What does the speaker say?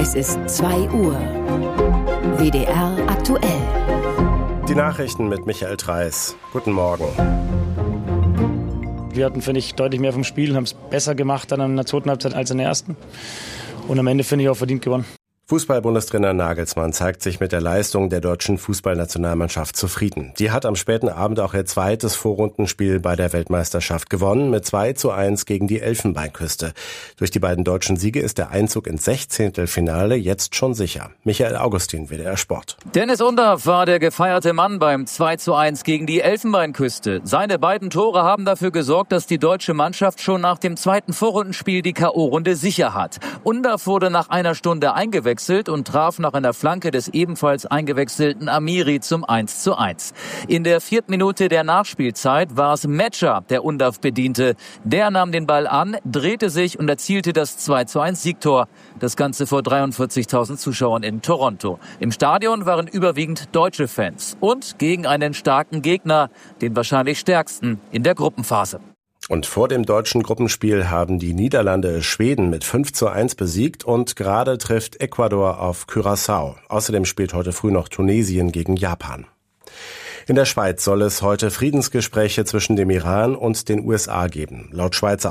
Es ist 2 Uhr. WDR aktuell. Die Nachrichten mit Michael Treis. Guten Morgen. Wir hatten, finde ich, deutlich mehr vom Spiel, haben es besser gemacht dann in der zweiten Halbzeit als in der ersten. Und am Ende, finde ich, auch verdient gewonnen. Fußball-Bundestrainer Nagelsmann zeigt sich mit der Leistung der deutschen Fußballnationalmannschaft zufrieden. Die hat am späten Abend auch ihr zweites Vorrundenspiel bei der Weltmeisterschaft gewonnen, mit 2:1 gegen die Elfenbeinküste. Durch die beiden deutschen Siege ist der Einzug ins 16. jetzt schon sicher. Michael Augustin, WDR Sport. Dennis Undaff war der gefeierte Mann beim 2:1 gegen die Elfenbeinküste. Seine beiden Tore haben dafür gesorgt, dass die deutsche Mannschaft schon nach dem zweiten Vorrundenspiel die K.O.-Runde sicher hat. Undaff wurde nach einer Stunde eingewechselt und traf nach einer Flanke des ebenfalls eingewechselten Amiri zum 1:1. In der 4. Minute der Nachspielzeit war es Metscher, der Undaff bediente. Der nahm den Ball an, drehte sich und erzielte das 2:1 Siegtor. Das Ganze vor 43.000 Zuschauern in Toronto. Im Stadion waren überwiegend deutsche Fans und gegen einen starken Gegner, den wahrscheinlich stärksten in der Gruppenphase. Und vor dem deutschen Gruppenspiel haben die Niederlande Schweden mit 5:1 besiegt und gerade trifft Ecuador auf Curaçao. Außerdem spielt heute früh noch Tunesien gegen Japan. In der Schweiz soll es heute Friedensgespräche zwischen dem Iran und den USA geben. Laut Schweizer